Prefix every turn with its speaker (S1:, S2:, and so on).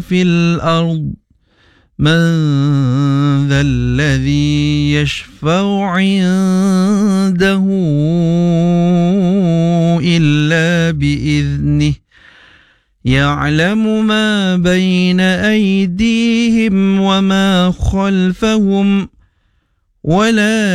S1: في الأرض من ذا الذي يشفع عنده إلا بإذنه يعلم ما بين أيديهم وما خلفهم ولا